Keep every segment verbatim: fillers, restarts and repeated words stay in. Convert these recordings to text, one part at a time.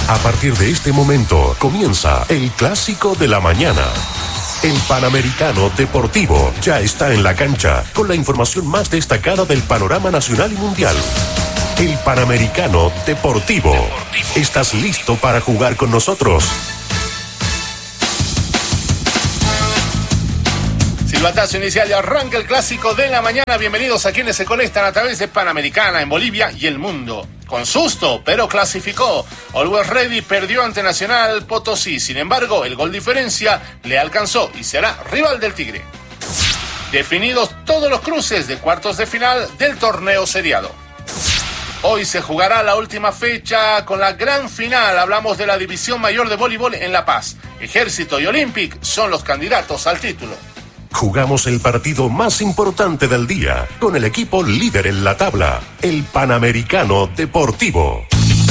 A partir de este momento comienza el clásico de la mañana. El Panamericano Deportivo ya está en la cancha con la información más destacada del panorama nacional y mundial. El Panamericano Deportivo. ¿Estás listo para jugar con nosotros? Silbatazo inicial y arranca el clásico de la mañana. Bienvenidos a quienes se conectan a través de Panamericana en Bolivia y el mundo. Con susto, pero clasificó. Always Ready perdió ante Nacional Potosí. Sin embargo, el gol diferencia le alcanzó y será rival del Tigre. Definidos todos los cruces de cuartos de final del torneo seriado. Hoy se jugará la última fecha con la gran final. Hablamos de la División Mayor de Voleibol en La Paz. Ejército y Olympic son los candidatos al título. Jugamos el partido más importante del día con el equipo líder en la tabla, el Panamericano Deportivo.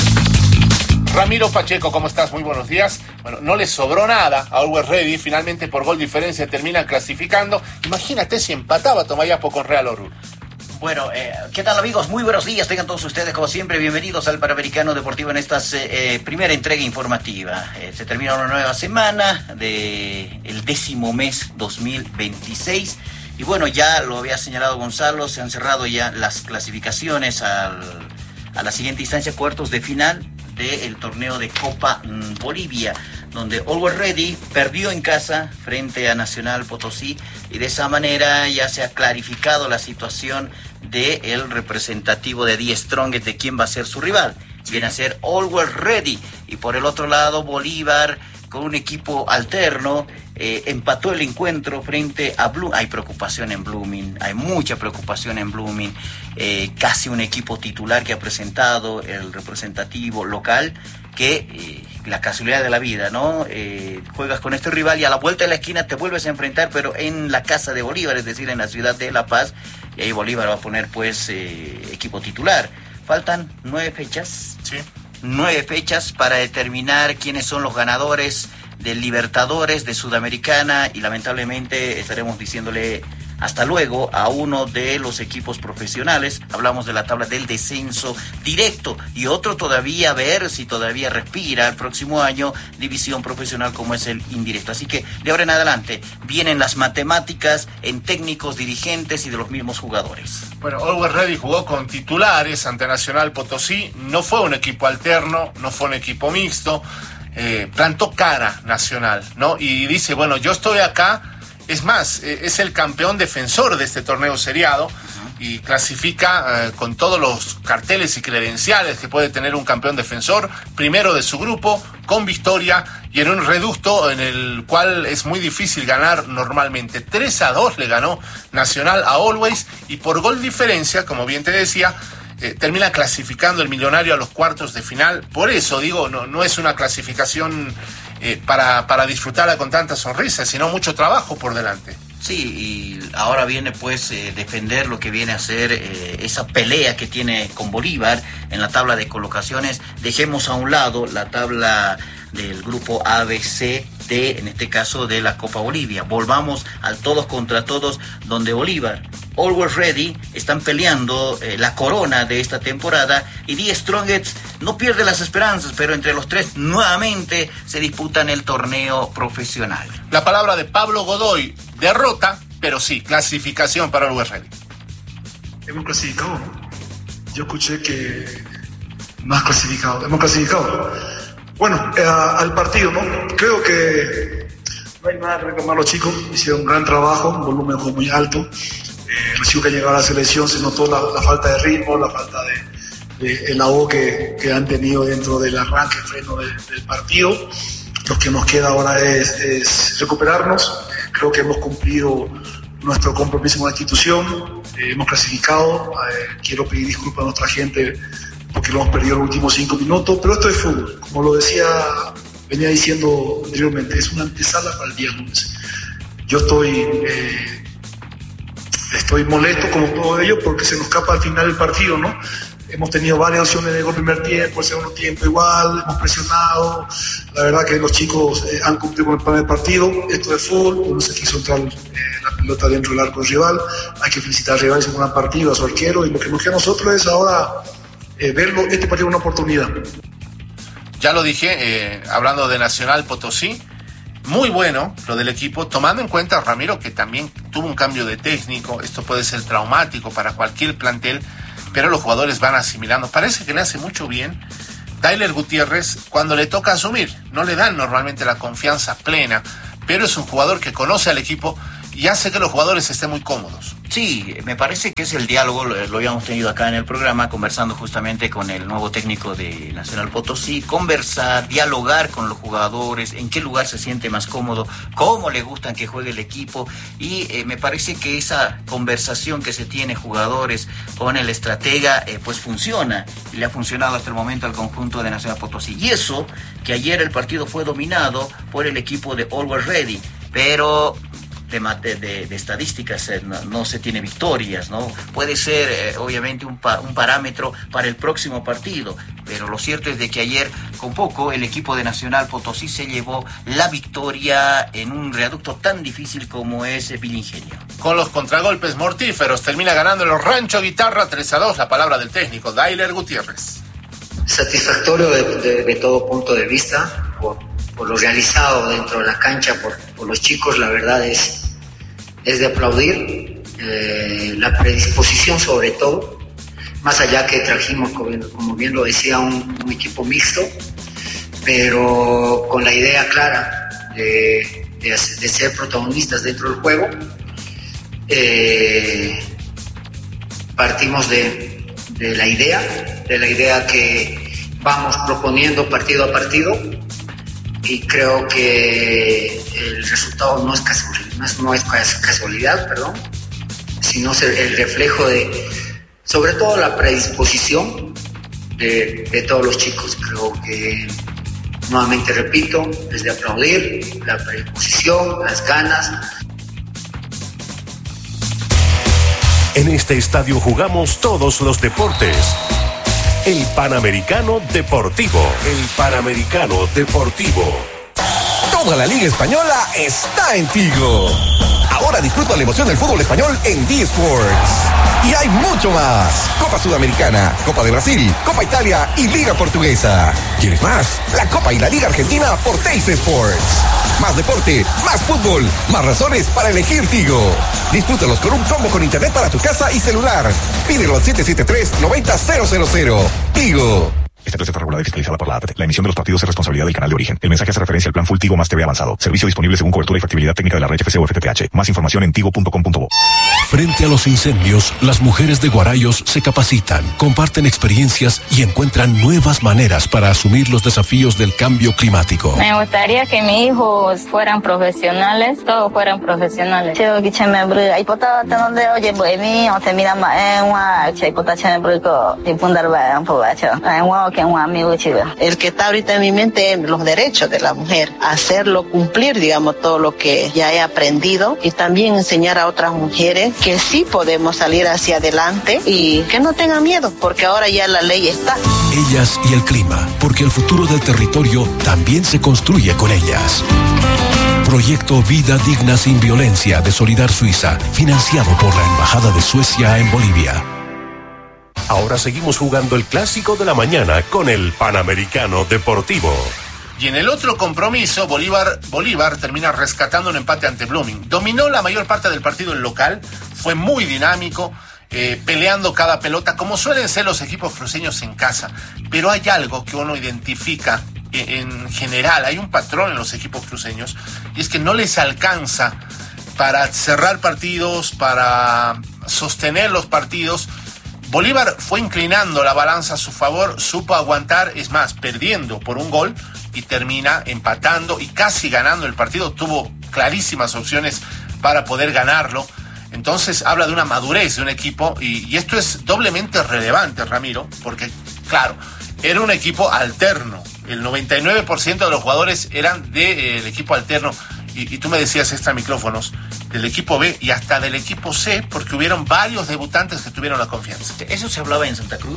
Ramiro Pacheco, ¿cómo estás? Muy buenos días. Bueno, no le sobró nada a Always Ready. Finalmente por gol diferencia termina clasificando. Imagínate si empataba Tomayapo con Real Oruro. Bueno, eh, ¿qué tal amigos? Muy buenos días, tengan todos ustedes como siempre, bienvenidos al Panamericano Deportivo en esta eh, primera entrega informativa. Eh, se termina una nueva semana del décimo mes dos mil veintiséis y bueno, ya lo había señalado Gonzalo, se han cerrado ya las clasificaciones al, a la siguiente instancia, cuartos de final del torneo de Copa mmm, Bolivia, donde Always Ready perdió en casa frente a Nacional Potosí y de esa manera ya se ha clarificado la situación del representativo de The Strongest, de quién va a ser su rival. Viene a ser Always Ready. Y por el otro lado, Bolívar, con un equipo alterno, eh, empató el encuentro frente a Blooming. Hay preocupación en Blooming, hay mucha preocupación en Blooming. Eh, casi un equipo titular que ha presentado el representativo local, que eh, la casualidad de la vida, ¿no? Eh, juegas con este rival y a la vuelta de la esquina te vuelves a enfrentar, pero en la casa de Bolívar, es decir, en la ciudad de La Paz, y ahí Bolívar va a poner, pues, eh, equipo titular. Faltan nueve fechas. Sí. Nueve fechas para determinar quiénes son los ganadores del Libertadores, de Sudamericana, y lamentablemente estaremos diciéndole hasta luego a uno de los equipos profesionales. Hablamos de la tabla del descenso directo y otro todavía a ver si todavía respira el próximo año, división profesional como es el indirecto. Así que de ahora en adelante vienen las matemáticas en técnicos, dirigentes y de los mismos jugadores. Bueno, Always Ready jugó con titulares ante Nacional Potosí. No fue un equipo alterno, no fue un equipo mixto. Eh, plantó cara Nacional, ¿no? Y dice, bueno, yo estoy acá. Es más, es el campeón defensor de este torneo seriado y clasifica eh, con todos los carteles y credenciales que puede tener un campeón defensor, primero de su grupo, con victoria y en un reducto en el cual es muy difícil ganar normalmente. tres a dos le ganó Nacional a Always y por gol diferencia, como bien te decía, eh, termina clasificando el Millonario a los cuartos de final. Por eso digo, no, no es una clasificación Eh, para, para disfrutarla con tanta sonrisa, sino mucho trabajo por delante. Sí, y ahora viene pues eh, defender lo que viene a ser eh, esa pelea que tiene con Bolívar en la tabla de colocaciones. Dejemos a un lado la tabla del grupo A, B, C, D, en este caso de la Copa Bolivia. Volvamos al todos contra todos, donde Bolívar, Always Ready están peleando eh, la corona de esta temporada y The Strongest no pierde las esperanzas, pero entre los tres nuevamente se disputan el torneo profesional. La palabra de Pablo Godoy, derrota, pero sí, clasificación para Always Ready. Hemos clasificado. Yo escuché que más clasificado. Hemos clasificado. Bueno, eh, al partido, ¿no? Creo que no hay nada que reclamar los chicos. Hicieron un gran trabajo, un volumen fue muy alto. Eh, recién que llegó a la selección se notó la, la falta de ritmo, la falta de, de el ahogo que, que han tenido dentro del arranque, el freno de, del partido. Lo que nos queda ahora es, es recuperarnos. Creo que hemos cumplido nuestro compromiso con la institución, eh, hemos clasificado. Eh, quiero pedir disculpas a nuestra gente porque lo hemos perdido los últimos cinco minutos, pero esto es fútbol. Como lo decía, venía diciendo anteriormente, es una antesala para el día lunes. Yo estoy, eh, estoy molesto como todos ellos porque se nos escapa al final del partido, ¿no? Hemos tenido varias opciones de gol primer tiempo, el segundo tiempo igual, hemos presionado. La verdad que los chicos eh, han cumplido con el plan del partido. Esto es fútbol, uno se quiso entrar eh, la pelota dentro del arco del rival. Hay que felicitar al rival, hizo un gran partido, a su arquero. Y lo que nos queda a nosotros es ahora eh, verlo, este partido es una oportunidad. ya lo dije, eh, hablando de Nacional Potosí, muy bueno lo del equipo, tomando en cuenta, Ramiro, que también tuvo un cambio de técnico. Esto puede ser traumático para cualquier plantel, pero los jugadores van asimilando. Parece que le hace mucho bien Tyler Gutiérrez cuando le toca asumir. No le dan normalmente la confianza plena, pero es un jugador que conoce al equipo y hace que los jugadores estén muy cómodos. Sí, me parece que es el diálogo, lo, lo habíamos tenido acá en el programa, conversando justamente con el nuevo técnico de Nacional Potosí, conversar, dialogar con los jugadores, en qué lugar se siente más cómodo, cómo le gustan que juegue el equipo, y eh, me parece que esa conversación que se tiene jugadores con el estratega, eh, pues funciona, y le ha funcionado hasta el momento al conjunto de Nacional Potosí, y eso, que ayer el partido fue dominado por el equipo de Always Ready, pero de, de, de estadísticas eh, no, no se tiene victorias, ¿no? Puede ser eh, obviamente un, pa, un parámetro para el próximo partido, pero lo cierto es de que ayer con poco el equipo de Nacional Potosí se llevó la victoria en un reducto tan difícil como es eh, Vilingenio. Con los contragolpes mortíferos termina ganando el Rancho Guitarra tres a dos, la palabra del técnico Tyler Gutiérrez. Satisfactorio de, de, de todo punto de vista, por, por lo realizado dentro de la cancha, por, por los chicos, la verdad es, es de aplaudir, eh, la predisposición sobre todo, más allá que trajimos, como, como bien lo decía, un, un equipo mixto, pero con la idea clara de, de, de ser protagonistas dentro del juego. Eh, partimos de, de la idea, de la idea que vamos proponiendo partido a partido, y creo que el resultado no es casualidad, no es, no es casualidad, perdón, sino el reflejo de, sobre todo, la predisposición de, de todos los chicos. Creo que, nuevamente repito, es de aplaudir la predisposición, las ganas. En este estadio jugamos todos los deportes. El Panamericano Deportivo. El Panamericano Deportivo. Toda la Liga Española está en Tigo. Ahora disfruta la emoción del fútbol español en D-Sports. Y hay mucho más. Copa Sudamericana, Copa de Brasil, Copa Italia y Liga Portuguesa. ¿Quieres más? La Copa y la Liga Argentina por Teis Sports. Más deporte, más fútbol, más razones para elegir Tigo. Disfrútalos con un combo con internet para tu casa y celular. Pídelo al siete siete tres, nueve cero cero cero. Tigo. Esta empresa está regulada y fiscalizada por la A T T. La emisión de los partidos es responsabilidad del canal de origen. El mensaje hace referencia al plan Full Tigo más T V avanzado. Servicio disponible según cobertura y factibilidad técnica de la red F C o F T T H. Más información en tigo punto com punto bo. Frente a los incendios, las mujeres de Guarayos se capacitan, comparten experiencias y encuentran nuevas maneras para asumir los desafíos del cambio climático. Me gustaría que mis hijos fueran profesionales, todos fueran profesionales. El que está ahorita en mi mente es los derechos de la mujer, hacerlo cumplir, digamos, todo lo que ya he aprendido, y también enseñar a otras mujeres que sí podemos salir hacia adelante y que no tengan miedo, porque ahora ya la ley está. Ellas y el clima, porque el futuro del territorio también se construye con ellas. Proyecto Vida Digna Sin Violencia de Solidar Suiza, financiado por la Embajada de Suecia en Bolivia. Ahora seguimos jugando el clásico de la mañana con el Panamericano Deportivo. Y en el otro compromiso, Bolívar, Bolívar termina rescatando un empate ante Blooming. Dominó la mayor parte del partido el local, fue muy dinámico, eh, peleando cada pelota, como suelen ser los equipos cruceños en casa. Pero hay algo que uno identifica en, en general, hay un patrón en los equipos cruceños, y es que no les alcanza para cerrar partidos, para sostener los partidos. Bolívar fue inclinando la balanza a su favor, supo aguantar, es más, perdiendo por un gol, y termina empatando y casi ganando el partido. Tuvo clarísimas opciones para poder ganarlo. Entonces habla de una madurez de un equipo, y, y esto es doblemente relevante, Ramiro, porque claro, era un equipo alterno. El noventa y nueve por ciento de los jugadores eran del eh, equipo alterno. Y, y tú me decías extra micrófonos, del equipo B y hasta del equipo C, porque hubieron varios debutantes que tuvieron la confianza. Eso se hablaba en Santa Cruz,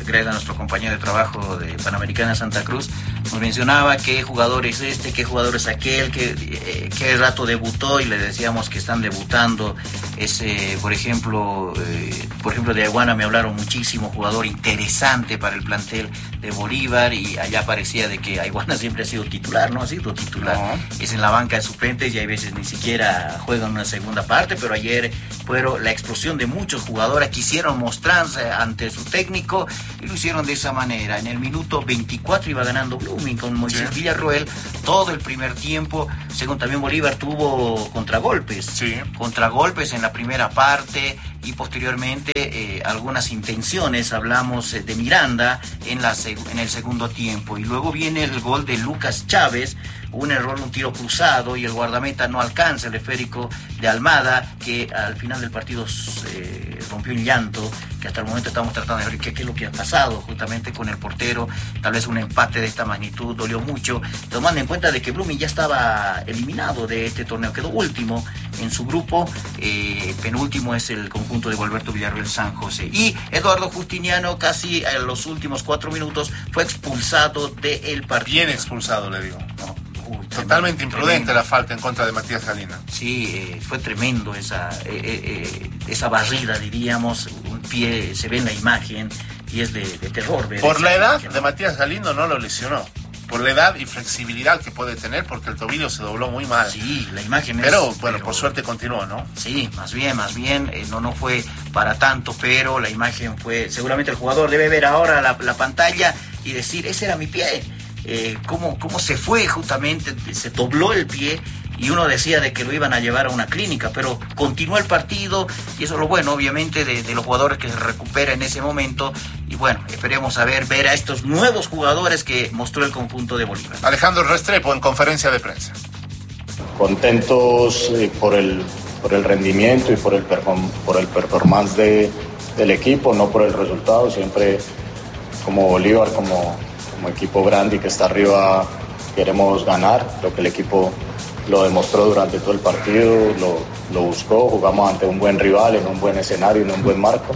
Greda, nuestro compañero de trabajo de Panamericana Santa Cruz, nos mencionaba qué jugador es este, qué jugador es aquel, qué, eh, qué rato debutó, y le decíamos que están debutando. Ese, por ejemplo, eh, por ejemplo de Aguana me hablaron muchísimo, jugador interesante para el plantel de Bolívar, y allá parecía de que Aguana siempre ha sido titular, no ha sido titular, no. Es en la banca de suplentes y hay veces ni siquiera juegan una segunda parte, pero ayer fueron la explosión de muchos jugadores, quisieron mostrarse ante su técnico y lo hicieron de esa manera. En el minuto veinticuatro iba ganando Blooming con Moisés sí. Villarroel todo el primer tiempo, según también Bolívar tuvo contragolpes, sí. contragolpes en la primera parte y posteriormente eh, algunas intenciones, hablamos eh, de Miranda en, la seg- en el segundo tiempo, y luego viene el gol de Lucas Chávez, un error, un tiro cruzado y el guardameta no alcanza el esférico de Almada, que al final del partido eh, rompió un llanto, que hasta el momento estamos tratando de ver qué, qué es lo que ha pasado justamente con el portero. Tal vez un empate de esta magnitud dolió mucho, tomando en cuenta de que Blooming ya estaba eliminado de este torneo, quedó último en su grupo, eh, penúltimo es el conjunto de Gualberto Villarroel San José, y Eduardo Justiniano casi en los últimos cuatro minutos fue expulsado del partido. Bien expulsado, le digo. No. Uy, totalmente tremendo, imprudente tremendo. La falta en contra de Matías Galindo. Sí, eh, fue tremendo esa, eh, eh, esa barrida, diríamos, un pie, se ve en la imagen y es de, de terror. Ver Por la edad imagen, ¿no? de Matías Galindo no lo lesionó, por la edad y flexibilidad que puede tener, porque el tobillo se dobló muy mal. Sí, la imagen pero, es... bueno, pero, por suerte continuó, ¿no? Sí, más bien, más bien, eh, no, no fue para tanto, pero la imagen fue... Seguramente el jugador debe ver ahora la, la pantalla y decir, ese era mi pie. Eh, cómo, cómo se fue justamente, se dobló el pie, y uno decía de que lo iban a llevar a una clínica, pero continuó el partido, y eso es lo bueno, obviamente, de, de los jugadores que se recuperan en ese momento. Y bueno, esperemos a ver, ver a estos nuevos jugadores que mostró el conjunto de Bolívar. Alejandro Restrepo en conferencia de prensa. Contentos eh, por el por el rendimiento y por el perform- por el performance de, del equipo, no por el resultado. Siempre como Bolívar, como, como equipo grande y que está arriba, queremos ganar. Creo que el equipo lo demostró durante todo el partido, lo, lo buscó, jugamos ante un buen rival, en un buen escenario, en un buen marco.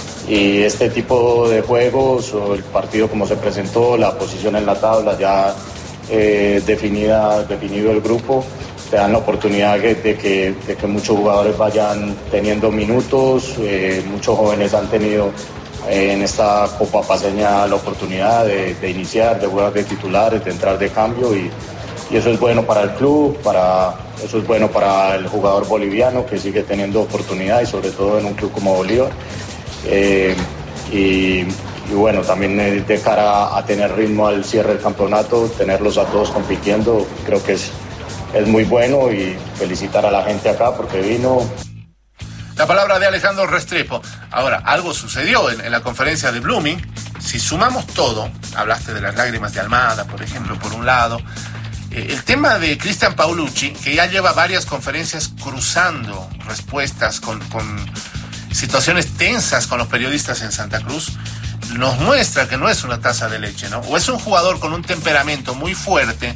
Y este tipo de juegos, o el partido como se presentó, la posición en la tabla ya eh, definida, definido el grupo, te dan la oportunidad de, de, que, de que muchos jugadores vayan teniendo minutos, eh, muchos jóvenes han tenido eh, en esta Copa Paceña la oportunidad de, de iniciar, de jugar de titulares, de entrar de cambio, y, y eso es bueno para el club, para, eso es bueno para el jugador boliviano que sigue teniendo oportunidad, y sobre todo en un club como Bolívar. Eh, y, y bueno, también de cara a tener ritmo al cierre del campeonato, tenerlos a todos compitiendo, creo que es, es muy bueno, y felicitar a la gente acá porque vino. La palabra de Alejandro Restrepo. Ahora, algo sucedió en, en la conferencia de Blooming. Si sumamos todo, hablaste de las lágrimas de Almada, por ejemplo, por un lado, eh, el tema de Cristian Paulucci, que ya lleva varias conferencias cruzando respuestas con, con situaciones tensas con los periodistas en Santa Cruz, nos muestra que no es una taza de leche, ¿no? O es un jugador con un temperamento muy fuerte,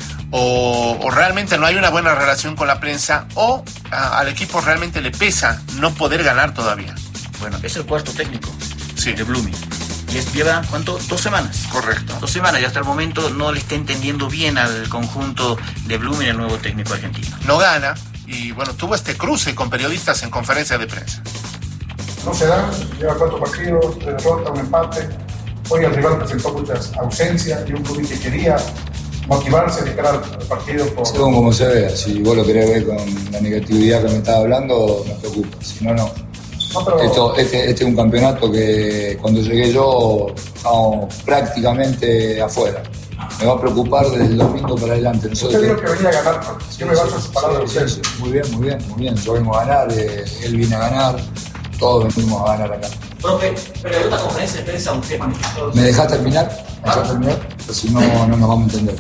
o, o realmente no hay una buena relación con la prensa, o a, al equipo realmente le pesa no poder ganar todavía. Bueno, es el cuarto técnico sí. de Blooming. Les lleva, ¿cuánto? Dos semanas. Correcto. Dos semanas, y hasta el momento no le está entendiendo bien al conjunto de Blooming, el nuevo técnico argentino. No gana, y bueno, tuvo este cruce con periodistas en conferencia de prensa. No se da, lleva cuatro partidos, tres derrotas, un empate. Hoy el rival presentó muchas ausencias y un Blooming que quería motivarse de cara al partido. Por... Según como se vea, si vos lo querés ver con la negatividad que me estaba hablando, no te preocupes, si no, no. no pero... Esto, este, este es un campeonato que cuando llegué yo estábamos prácticamente afuera. Me va a preocupar desde el domingo para adelante. Nosotros usted dijo que venía a ganar, sí, yo me baso en sus palabras. Sí, sí, sí. Muy bien, muy bien, muy bien. Yo vengo a ganar, eh, él viene a ganar, todos venimos a ganar acá. Profe, pero en esta conferencia de prensa un tema. ¿Me dejás terminar? ¿Me dejás terminar? Pues si no, no nos vamos a entender.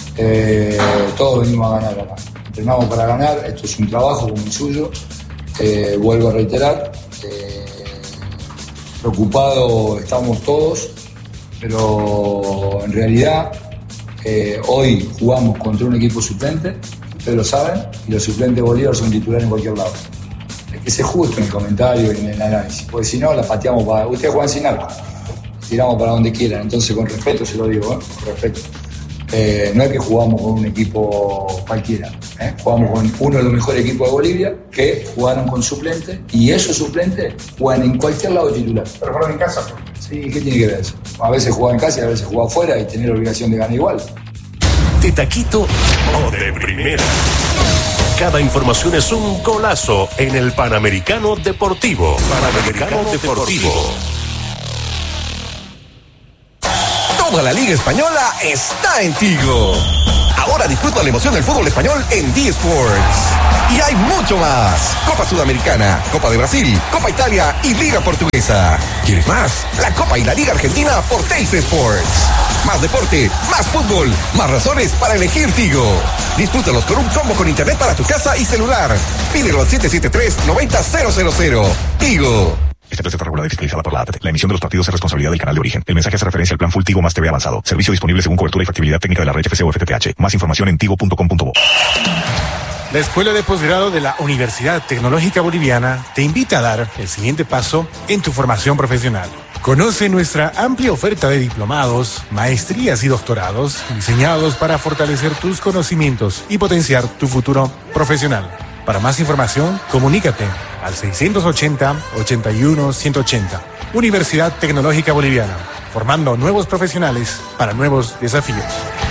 Eh, todos venimos a ganar acá. Entrenamos para ganar, esto es un trabajo como el suyo. Eh, vuelvo a reiterar, eh, preocupados estamos todos, pero en realidad eh, hoy jugamos contra un equipo suplente, ustedes lo saben, y los suplentes de Bolívar son titulares en cualquier lado. Hay que ser justo en el comentario y en el análisis, porque si no la pateamos para... Ustedes juegan sin arco. tiramos para donde quieran. Entonces, con respeto se lo digo, ¿eh? Con respeto. Eh, no es que jugamos con un equipo cualquiera, ¿eh? Jugamos con uno de los mejores equipos de Bolivia que jugaron con suplentes y esos suplentes juegan en cualquier lado titular. Pero juegan en casa. Sí, ¿qué tiene que ver eso? A veces juega en casa y a veces juega afuera y tener la obligación de ganar igual. De taquito o de primera. Cada información es un golazo en el Panamericano Deportivo. Panamericano Deportivo. Toda la Liga Española está en Tigo. Ahora disfruta la emoción del fútbol español en D-Sports. Y hay mucho más. Copa Sudamericana, Copa de Brasil, Copa Italia y Liga Portuguesa. ¿Quieres más? La Copa y la Liga Argentina por Teis Sports. Más deporte, más fútbol, más razones para elegir Tigo. Disfrútalos con un combo con internet para tu casa y celular. Pídelo al siete siete tres, nueve cero cero cero. Tigo. Esta receta regulada y fiscalizada por la A T T. La emisión de los partidos es responsabilidad del canal de origen. El mensaje hace referencia al plan Full Tigo más T V avanzado. Servicio disponible según cobertura y factibilidad técnica de la red F C o F T T H. Más información en tigo punto com punto bo. La Escuela de Posgrado de la Universidad Tecnológica Boliviana te invita a dar el siguiente paso en tu formación profesional. Conoce nuestra amplia oferta de diplomados, maestrías y doctorados diseñados para fortalecer tus conocimientos y potenciar tu futuro profesional. Para más información, comunícate al seiscientos ochenta, ochenta y uno, ciento ochenta. Universidad Tecnológica Boliviana, formando nuevos profesionales para nuevos desafíos.